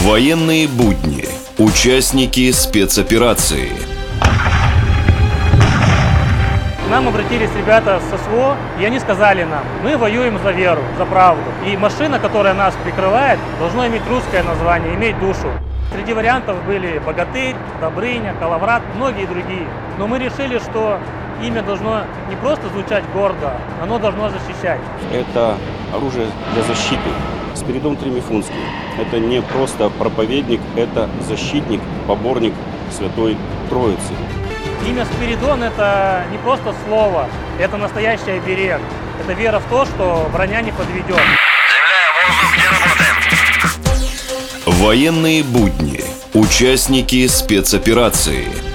Военные будни. Участники спецоперации. К нам обратились ребята с СВО, и они сказали нам: мы воюем за веру, за правду. И машина, которая нас прикрывает, должна иметь русское название, иметь душу. Среди вариантов были Богатырь, Добрыня, Калаврат, многие другие. Но мы решили, что имя должно не просто звучать гордо, оно должно защищать. Это оружие для защиты. Спиридон Тремифунский. Это не просто проповедник, это защитник, поборник Святой Троицы. Имя Спиридон — это не просто слово, это настоящий оберег. Это вера в то, что броня не подведет. Земля, воздух, где работаем? Военные будни. Участники спецоперации.